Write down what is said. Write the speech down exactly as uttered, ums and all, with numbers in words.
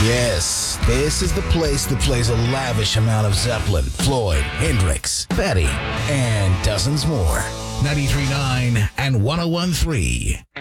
Yes, this is the place that plays a lavish amount of Zeppelin, Floyd, Hendrix, Betty, and dozens more. ninety-three point nine and one oh one point three